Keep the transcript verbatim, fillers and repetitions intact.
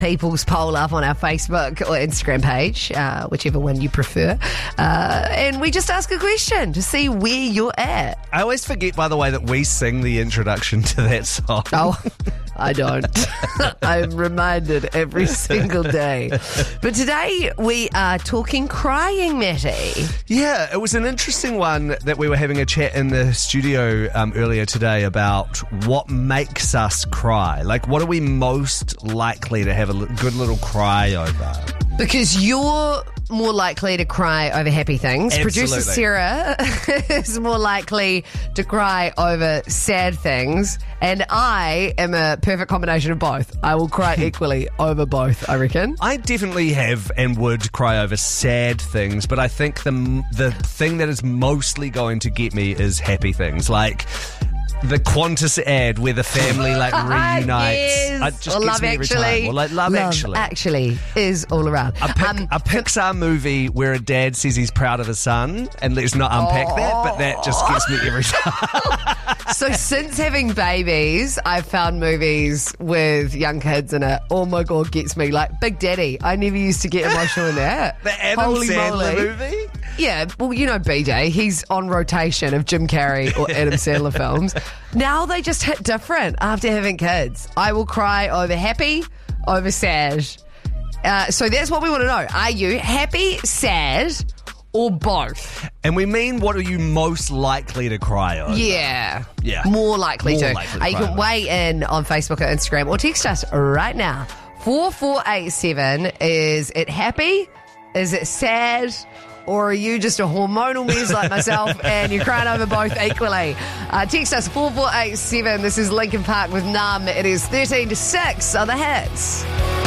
people's poll up on our Facebook or Instagram page, uh, whichever one you prefer. Uh, and we just ask a question to see where you're at. I always forget, by the way, that we sing the introduction to that song. Oh, I don't. I'm reminded every single day. But today we are talking crying, Matty. Yeah, it was an interesting one that we were having a chat in the studio um, earlier today about what makes us cry. Like, what are we most likely to have a good little cry over? Because you're more likely to cry over happy things. Absolutely. Producer Sarah is more likely to cry over sad things. And I am a perfect combination of both. I will cry equally over both, I reckon. I definitely have and would cry over sad things, but I think the the thing that is mostly going to get me is happy things. Like the Qantas ad where the family like reunites. Yes. It just Or gets Love me every Actually. time. Or like Love, Love Actually. Actually is all around. A, pic- Um, a Pixar movie where a dad says he's proud of his son, and let's not unpack Oh. that, but that just gets me every time. So since having babies, I've found movies with young kids in it. Oh my God, gets me. Like Big Daddy. I never used to get emotional in that. The Adam Holy Sandler moly. movie? Yeah, well, you know B J. He's on rotation of Jim Carrey or Adam Sandler films. Now they just hit different after having kids. I will cry over happy, over sad. Uh, so that's what we want to know. Are you happy, sad, or both? And we mean, what are you most likely to cry over? Yeah. Yeah. More likely More to. likely to Uh, you cry can over. weigh in on Facebook or Instagram or text us right now. four four eight seven. Is it happy? Is it sad? Or are you just a hormonal mess like myself and you're crying over both equally? Uh, text us four four eight seven. This is Linkin Park with Numb. It is thirteen to six on the hits.